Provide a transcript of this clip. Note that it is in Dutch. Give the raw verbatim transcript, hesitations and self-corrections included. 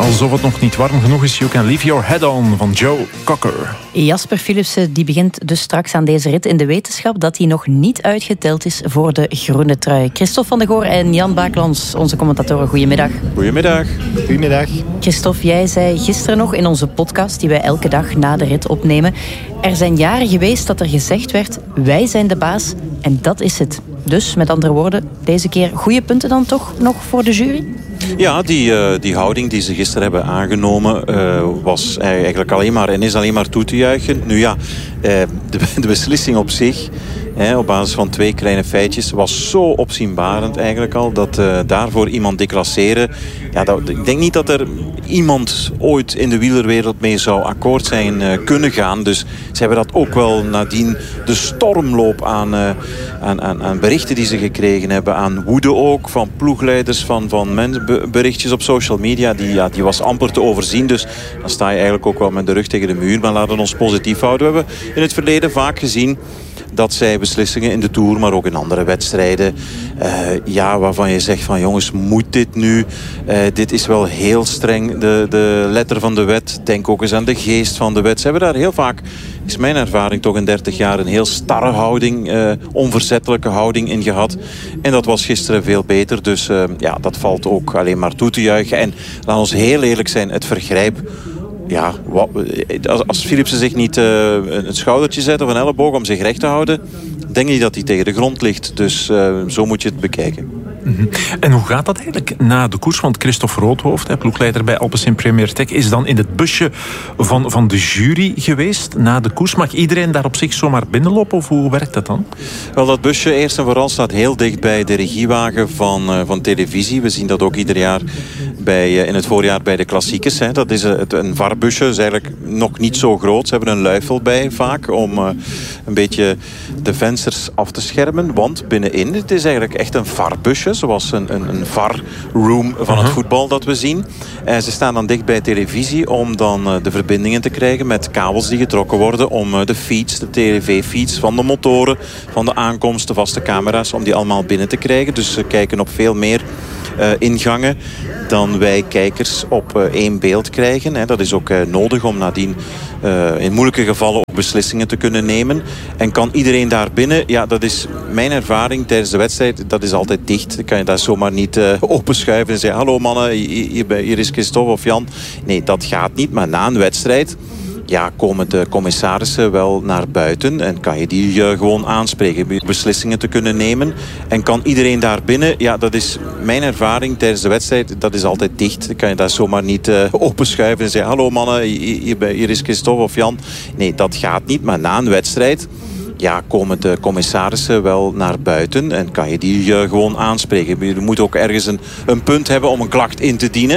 Alsof het nog niet warm genoeg is, You Can Leave Your Head On van Joe Cocker. Jasper Philipsen die begint dus straks aan deze rit in de wetenschap dat hij nog niet uitgeteld is voor de groene trui. Christophe van de Goor en Jan Bakelans, onze commentatoren, goedemiddag. Goedemiddag. Goedemiddag. Christophe, jij zei gisteren nog in onze podcast, die wij elke dag na de rit opnemen, er zijn jaren geweest dat er gezegd werd, wij zijn de baas en dat is het. Dus, met andere woorden, deze keer goede punten dan toch nog voor de jury? Ja, die, uh, die houding die ze gisteren hebben aangenomen uh, was eigenlijk alleen maar en is alleen maar toe te juichen. Nu ja, uh, de, de beslissing op zich, hè, op basis van twee kleine feitjes, was zo opzienbarend eigenlijk al, dat uh, daarvoor iemand declasseren, ja, dat, ik denk niet dat er iemand ooit in de wielerwereld mee zou akkoord zijn uh, kunnen gaan. Dus ze hebben dat ook wel nadien de stormloop aan, uh, aan, aan, aan berichten die ze gekregen hebben, aan woede ook, van ploegleiders, van, van mensen, berichtjes op social media, die, ja, die was amper te overzien. Dus dan sta je eigenlijk ook wel met de rug tegen de muur. Maar laten we ons positief houden. We hebben in het verleden vaak gezien dat zij beslissingen in de Tour, maar ook in andere wedstrijden, uh, ja, waarvan je zegt van jongens, moet dit nu? Uh, dit is wel heel streng, de, de letter van de wet. Denk ook eens aan de geest van de wet. Ze hebben daar heel vaak, is mijn ervaring toch in dertig jaar, een heel starre houding, uh, onverzettelijke houding in gehad. En dat was gisteren veel beter. Dus uh, ja, dat valt ook alleen maar toe te juichen. En laat ons heel eerlijk zijn, het vergrijp, ja, wat, als Philipsen zich niet uh, een schoudertje zet of een elleboog om zich recht te houden, denk ik dat hij tegen de grond ligt. Dus uh, zo moet je het bekijken. Mm-hmm. En hoe gaat dat eigenlijk na de koers? Want Christophe Roodhoofd, hè, ploegleider bij Alpecin Premier Tech, is dan in het busje van, van de jury geweest na de koers. Mag iedereen daar op zich zomaar binnenlopen of hoe werkt dat dan? Wel, dat busje eerst en vooral staat heel dicht bij de regiewagen van, uh, van televisie. We zien dat ook ieder jaar bij, uh, in het voorjaar bij de klassiekers. Hè. Dat is het, een V A R-busje, is eigenlijk nog niet zo groot. Ze hebben een luifel bij vaak om uh, een beetje de vensters af te schermen. Want binnenin, het is eigenlijk echt een V A R-busje. Zoals een, een, een V A R-room van het voetbal dat we zien. En ze staan dan dicht bij televisie om dan uh, de verbindingen te krijgen met kabels die getrokken worden om uh, de feeds, de tv-feeds van de motoren, van de aankomst, de vaste camera's, om die allemaal binnen te krijgen. Dus ze kijken op veel meer uh, ingangen dan wij kijkers op uh, één beeld krijgen. Hè. Dat is ook uh, nodig om nadien uh, in moeilijke gevallen ook beslissingen te kunnen nemen. En kan iedereen daar binnen? Ja, dat is mijn ervaring tijdens de wedstrijd. Dat is altijd dicht. Dan kan je daar zomaar niet uh, openschuiven en zeggen, hallo mannen, hier, hier is Christophe of Jan. Nee, dat gaat niet. Maar na een wedstrijd, ja, komen de commissarissen wel naar buiten en kan je die uh, gewoon aanspreken, beslissingen te kunnen nemen. En kan iedereen daar binnen? Ja, dat is mijn ervaring tijdens de wedstrijd. Dat is altijd dicht. Dan kan je daar zomaar niet uh, openschuiven en zeggen, hallo mannen, hier, hier is Christophe of Jan. Nee, dat gaat niet. Maar na een wedstrijd, ja, komen de commissarissen wel naar buiten en kan je die uh, gewoon aanspreken. Je moet ook ergens een, een punt hebben om een klacht in te dienen.